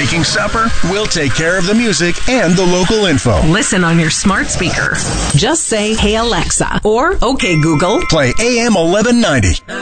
making supper, we'll take care of the music and the local info. Listen on your smart speaker. Just say, "Hey Alexa," or "Okay Google, play AM 1190.